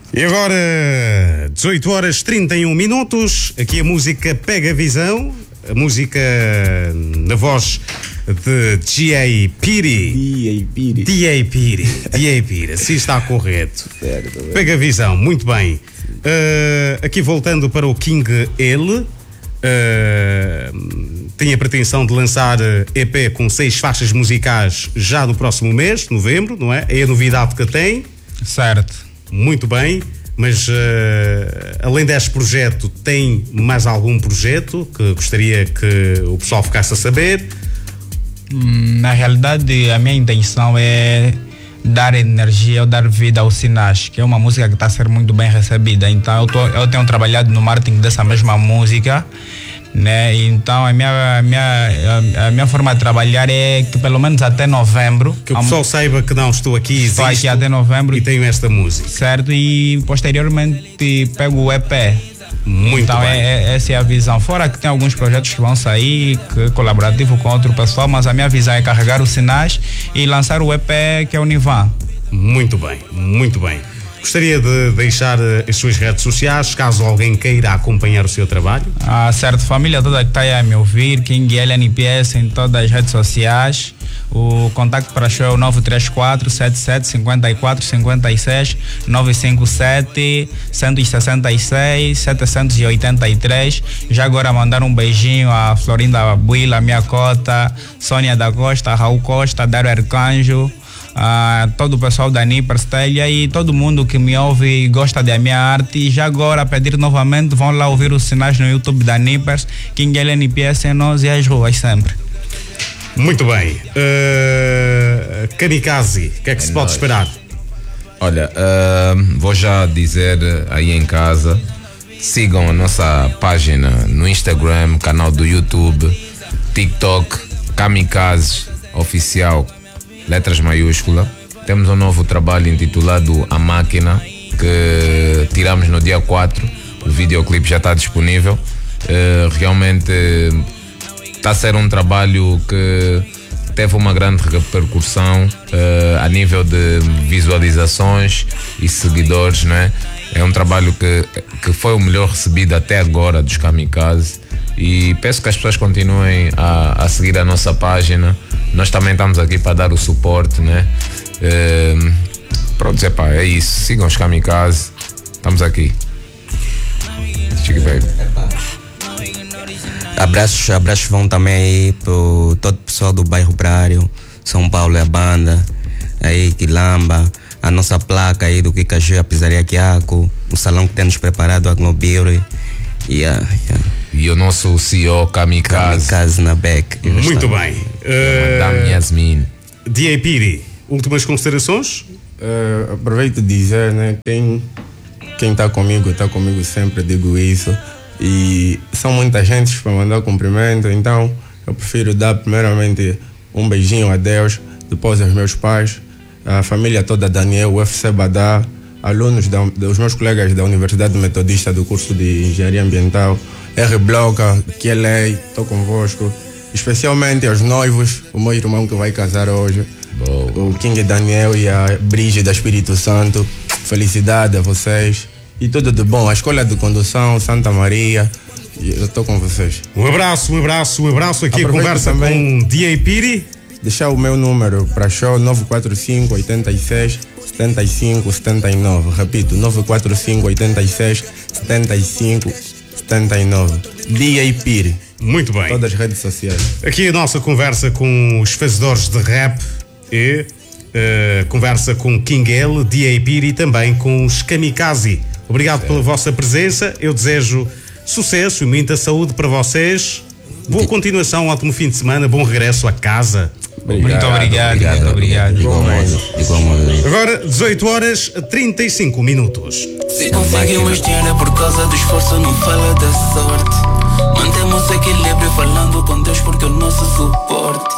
E agora, 18 horas 31 minutos, aqui a música Pega Visão, a música na voz de G.A. Piri. D.A. Piri, assim está correto. Certo. Pega Visão, muito bem. Aqui voltando para o King L, tem a pretensão de lançar EP com 6 faixas musicais já no próximo mês, novembro, não é? É a novidade que tem. Certo. Muito bem, mas além deste projeto, tem mais algum projeto que gostaria que o pessoal ficasse a saber? Na realidade, a minha intenção é dar energia ou dar vida ao Sinais, que é uma música que está a ser muito bem recebida. Então eu tenho trabalhado no marketing dessa mesma música, né? Então a minha forma de trabalhar é que pelo menos até novembro, que o pessoal saiba que não estou aqui, estou aqui até novembro e tenho esta música, certo? E posteriormente pego o EP. Muito então bem. Essa é a visão. Fora que tem alguns projetos que vão sair, que é colaborativo com outro pessoal, mas a minha visão é carregar os Sinais e lançar o EP, que é o Nivan. Muito bem, muito bem. Gostaria de deixar as suas redes sociais, caso alguém queira acompanhar o seu trabalho. Certo, família toda que está aí a me ouvir, King LNPS em todas as redes sociais. O contacto para show é o 934 77 54 56 957 166 783. Já agora mandar um beijinho a Florinda Buila, minha cota, Sônia da Costa, Raul Costa, Dário Arcanjo, todo o pessoal da Nippers Telha e todo mundo que me ouve e gosta da minha arte. E já agora pedir novamente, vão lá ouvir os Sinais no YouTube da Nippers, King LNPS é nós e as ruas sempre. Muito bem. Kamikaze, o que é que se pode esperar? Olha, vou já dizer aí em casa, sigam a nossa página no Instagram, canal do YouTube, TikTok, Kamikaze Oficial, letras maiúsculas. Temos um novo trabalho intitulado A Máquina, que tiramos no dia 4. O videoclipe já está disponível. Realmente está a ser um trabalho que teve uma grande repercussão a nível de visualizações e seguidores, né? É um trabalho que foi o melhor recebido até agora dos Kamikaze e peço que as pessoas continuem a seguir a nossa página. Nós também estamos aqui para dar o suporte, né? Pronto, é isso. Sigam os Kamikaze. Estamos aqui. Chique baby. Abraços vão também aí para todo o pessoal do bairro Brário, São Paulo é a banda, aí Quilamba, a nossa placa aí do Kikaju, a Pizzaria Quiaco, o salão que temos preparado, a Globery, e o nosso CEO Kamikaze na Beck. Muito bem. Madame Yasmin. D.A. Piri, últimas considerações? Aproveito de dizer, né? Quem está comigo sempre, digo isso. E são muitas gente para mandar cumprimento, então eu prefiro dar primeiramente um beijinho a Deus, depois aos meus pais, a família toda, Daniel, UFC Badá, alunos dos meus colegas da Universidade Metodista do curso de Engenharia Ambiental, R. Bloca, QLA, estou convosco, especialmente aos noivos, o meu irmão que vai casar hoje, o King Daniel e a Brígida Espírito Santo, felicidade a vocês. E tudo de bom, a Escola de Condução, Santa Maria, eu estou com vocês. Um abraço aqui. Aproveito a conversa também com D.A. Piri. Deixar o meu número para show 945 86 75 79. Repito, 945 86 75 79. D.A. Piri. Muito bem. Todas as redes sociais. Aqui a nossa conversa com os fazedores de rap e conversa com King L, D.A. Piri e também com os Kamikaze. Obrigado pela vossa presença. Eu desejo sucesso e muita saúde para vocês. Boa continuação, um ótimo fim de semana, bom regresso a casa. Muito obrigado. Igualmente. Agora, 18 horas 35 minutos. Se conseguimos este por causa do esforço, não fala da sorte. Mantemos equilíbrio falando com Deus porque é o nosso suporte.